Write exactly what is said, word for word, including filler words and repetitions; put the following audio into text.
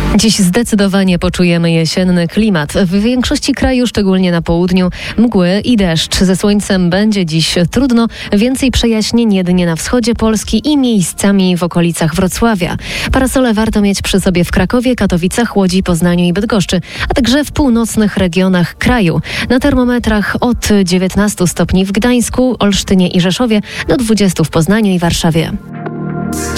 Dziś zdecydowanie poczujemy jesienny klimat. W większości kraju, szczególnie na południu, mgły i deszcz. Ze słońcem będzie dziś trudno. Więcej przejaśnień jedynie na wschodzie Polski i miejscami w okolicach Wrocławia. Parasole warto mieć przy sobie w Krakowie, Katowicach, Łodzi, Poznaniu i Bydgoszczy, a także w północnych regionach kraju. Na termometrach od dziewiętnastu stopni w Gdańsku, Olsztynie i Rzeszowie do dwudziestu w Poznaniu i Warszawie.